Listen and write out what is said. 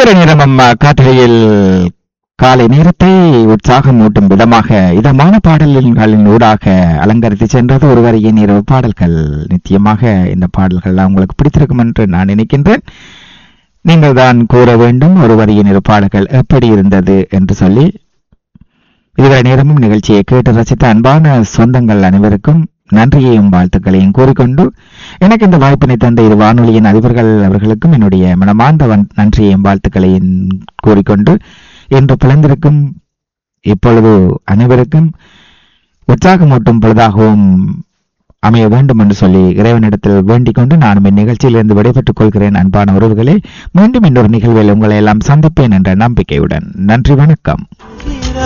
இதுவரை நேரம் காட்டுகையில் காலை நேரத்தை உற்சாகமூட்டும் விதமாக இதமான பாடல்களின் ஊடாக அலங்கரித்து சென்றது ஒருவரையின் இரவு பாடல்கள். நிச்சயமாக இந்த பாடல்கள் உங்களுக்கு பிடித்திருக்கும் என்று நான் நினைக்கின்றேன். நீங்கள் தான் கூற வேண்டும் ஒருவரையின் இரு பாடல்கள் எப்படி இருந்தது என்று சொல்லி. இதுவரை நேரமும் நிகழ்ச்சியை கேட்டு ரசித்த அன்பான சொந்தங்கள் அனைவருக்கும் நன்றியையும் வாழ்த்துக்களையும் கூறிக்கொண்டு, எனக்கு இந்த வாய்ப்பினை தந்த இரு வானொலியின் அதிபர்கள் அவர்களுக்கும் என்னுடைய மனமார்ந்த நன்றியையும் வாழ்த்துக்களையும் கூறிக்கொண்டு, இன்று பிளந்திருக்கும் இப்பொழுது அனைவருக்கும் உற்சாகமூட்டும் பொழுதாகவும் அமைய வேண்டும் என்று சொல்லி இறைவனிடத்தில் வேண்டிக் கொண்டு நானும் இந்நிகழ்ச்சியிலிருந்து விடைபெற்றுக் கொள்கிறேன். அன்பான உறவுகளே, மீண்டும் இன்னொரு நிகழ்வில் உங்களை எல்லாம் சந்திப்பேன் என்ற நம்பிக்கையுடன் நன்றி, வணக்கம்.